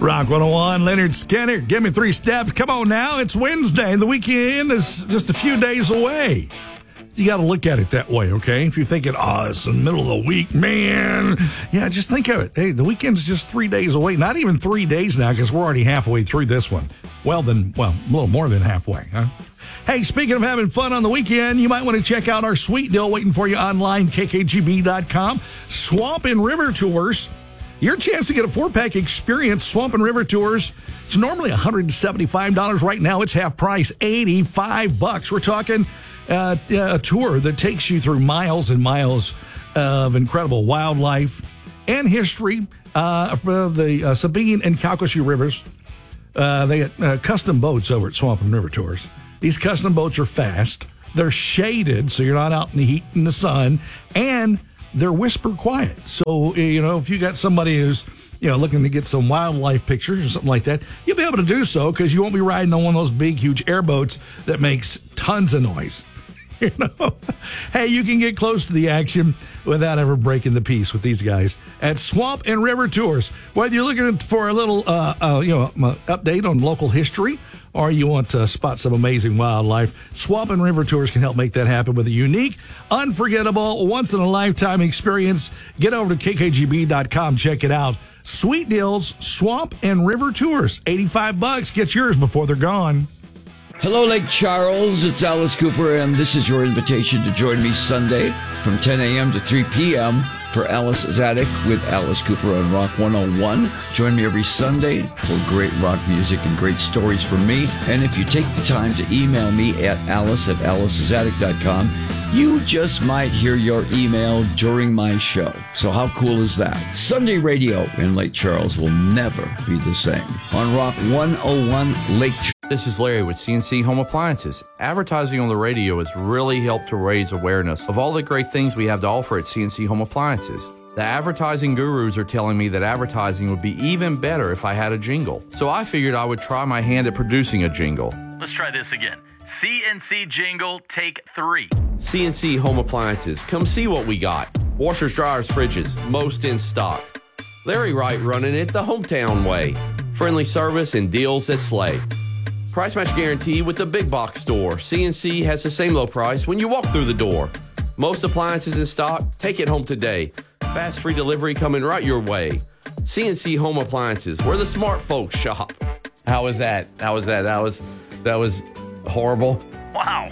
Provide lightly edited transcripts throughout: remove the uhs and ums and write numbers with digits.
Rock 101, Leonard Skinner, give me 3 steps. Come on now, it's Wednesday. The weekend is just a few days away. You got to look at it that way, okay? If you're thinking, it's in the middle of the week, man. Yeah, just think of it. Hey, the weekend's just 3 days away. Not even 3 days now because we're already halfway through this one. Well, a little more than halfway, huh? Hey, speaking of having fun on the weekend, you might want to check out our sweet deal waiting for you online, kkgb.com. Swamp and River Tours. Your chance to get a 4-pack experience, Swamp and River Tours. It's normally $175. Right now, it's half price, $85. We're talking a tour that takes you through miles and miles of incredible wildlife and history from the Sabine and Calcasieu rivers. They got custom boats over at Swamp and River Tours. These custom boats are fast. They're shaded, so you're not out in the heat and the sun, and they're whisper quiet. So, if you got somebody who's, looking to get some wildlife pictures or something like that, you'll be able to do so because you won't be riding on one of those big, huge airboats that makes tons of noise. Hey, you can get close to the action without ever breaking the peace with these guys at Swamp and River Tours. Whether you're looking for a little, update on local history, or you want to spot some amazing wildlife, Swamp and River Tours can help make that happen with a unique, unforgettable, once-in-a-lifetime experience. Get over to kkgb.com. Check it out. Sweet deals, Swamp and River Tours. $85. Get yours before they're gone. Hello, Lake Charles. It's Alice Cooper, and this is your invitation to join me Sunday from 10 a.m. to 3 p.m. for Alice's Attic with Alice Cooper on Rock 101. Join me every Sunday for great rock music and great stories from me. And if you take the time to email me at alice@alicesattic.com, you just might hear your email during my show. So how cool is that? Sunday radio in Lake Charles will never be the same. On Rock 101 Lake Charles. This is Larry with CNC Home Appliances. Advertising on the radio has really helped to raise awareness of all the great things we have to offer at CNC Home Appliances. The advertising gurus are telling me that advertising would be even better if I had a jingle. So I figured I would try my hand at producing a jingle. Let's try this again. CNC jingle, take 3. CNC Home Appliances. Come see what we got. Washers, dryers, fridges, most in stock. Larry Wright running it the hometown way. Friendly service and deals that slay. Price match guarantee with the big box store. CNC has the same low price when you walk through the door. Most appliances in stock. Take it home today. Fast free delivery coming right your way. CNC Home Appliances, where the smart folks shop. How was that? That was horrible. Wow.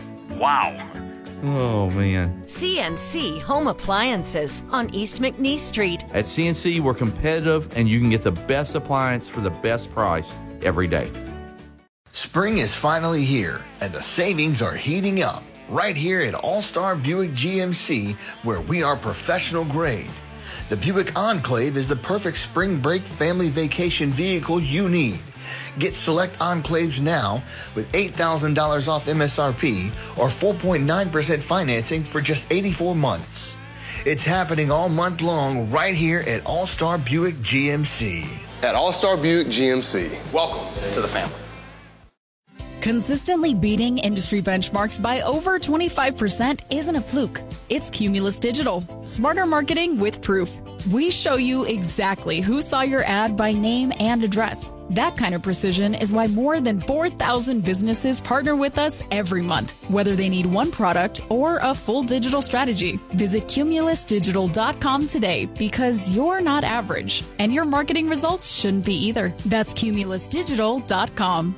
Oh, man. CNC Home Appliances on East McNeese Street. At CNC, we're competitive, and you can get the best appliance for the best price every day. Spring is finally here, and the savings are heating up right here at All-Star Buick GMC, where we are professional grade. The Buick Enclave is the perfect spring break family vacation vehicle you need. Get select Enclaves now with $8,000 off MSRP or 4.9% financing for just 84 months. It's happening all month long right here at All-Star Buick GMC. At All-Star Buick GMC, welcome to the family. Consistently beating industry benchmarks by over 25% isn't a fluke. It's Cumulus Digital. Smarter marketing with proof. We show you exactly who saw your ad by name and address. That kind of precision is why more than 4,000 businesses partner with us every month, whether they need one product or a full digital strategy. Visit cumulusdigital.com today because you're not average, and your marketing results shouldn't be either. That's cumulusdigital.com.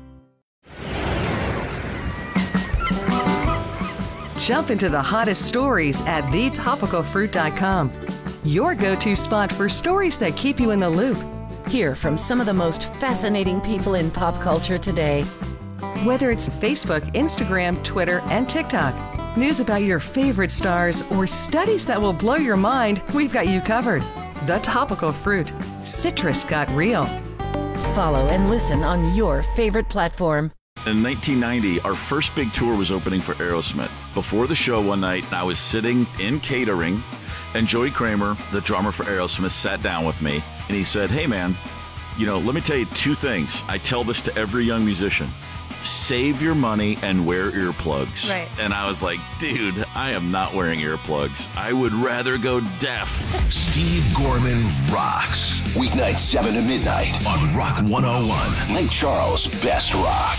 Jump into the hottest stories at thetopicalfruit.com. Your go-to spot for stories that keep you in the loop. Hear from some of the most fascinating people in pop culture today. Whether it's Facebook, Instagram, Twitter, and TikTok, news about your favorite stars, or studies that will blow your mind, we've got you covered. The Topical Fruit. Citrus got real. Follow and listen on your favorite platform. In 1990, our first big tour was opening for Aerosmith. Before the show one night, I was sitting in catering, and Joey Kramer, the drummer for Aerosmith, sat down with me, and he said, "Hey man, let me tell you 2 things. I tell this to every young musician. save your money and wear earplugs. Right. And I was like, dude, I am not wearing earplugs. I would rather go deaf. Steve Gorman rocks. Weeknights 7 to midnight on Rock 101. Lake Charles' best rock.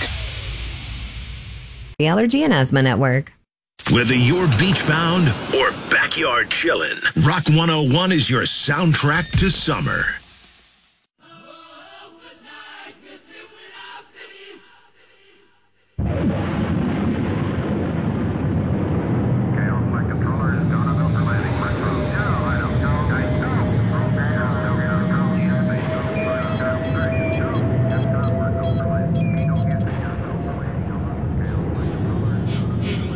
The Allergy and Asthma Network. Whether you're beach bound or backyard chillin', Rock 101 is your soundtrack to summer.